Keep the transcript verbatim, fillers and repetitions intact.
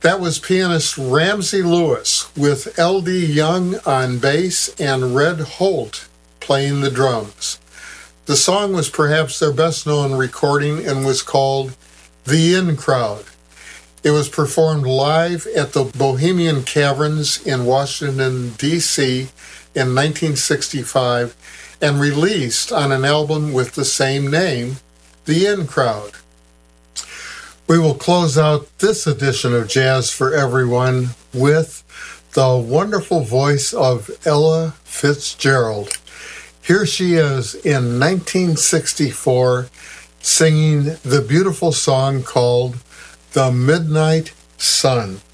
That was pianist Ramsey Lewis with L D Young on bass and Red Holt playing the drums. The song was perhaps their best-known recording and was called The In Crowd. It was performed live at the Bohemian Caverns in Washington, D C in nineteen sixty-five and released on an album with the same name, The In Crowd. We will close out this edition of Jazz for Everyone with the wonderful voice of Ella Fitzgerald. Here she is in nineteen sixty-four singing the beautiful song called The Midnight Sun.